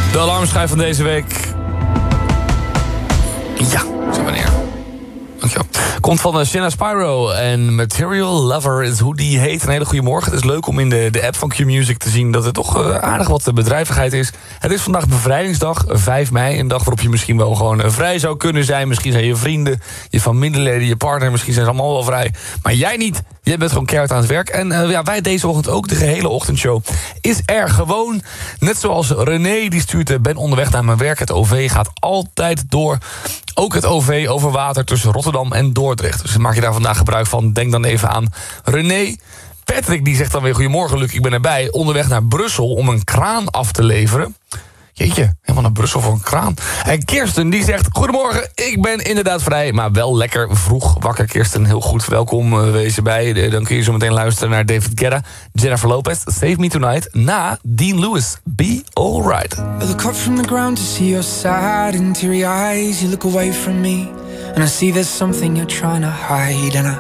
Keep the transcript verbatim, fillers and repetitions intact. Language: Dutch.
De alarmschijf van deze week. Ja, zo wanneer. Dankjewel. Komt van uh, Shanna Spyro en Material Lover is hoe die heet. Een hele goede morgen. Het is leuk om in de, de app van Q-Music te zien dat er toch uh, aardig wat bedrijvigheid is. Het is vandaag bevrijdingsdag, vijf mei. Een dag waarop je misschien wel gewoon uh, vrij zou kunnen zijn. Misschien zijn je vrienden, je familieleden, je partner, misschien zijn ze allemaal wel vrij. Maar jij niet. Jij bent gewoon keihard aan het werk. En uh, ja, wij deze ochtend ook. De gehele ochtendshow is er gewoon. Net zoals René, die stuurt... Uh, ben onderweg naar mijn werk. Het O V gaat altijd door. Ook het O V over water tussen Rotterdam en Dordrecht. Dus maak je daar vandaag gebruik van. Denk dan even aan René. Patrick die zegt dan weer... Goedemorgen, Luc, ik ben erbij. Onderweg naar Brussel om een kraan af te leveren. Jeetje, helemaal naar Brussel voor een kraan. En Kirsten die zegt... Goedemorgen, ik ben inderdaad vrij, maar wel lekker vroeg wakker. Kirsten, heel goed, welkom, uh, wees erbij. Dan kun je zo meteen luisteren naar David Guetta, Jennifer Lopez, Save Me Tonight, na Dean Lewis, Be Alright. I look up from the ground to see your sad and teary eyes. You look away from me and I see there's something you're trying to hide. And I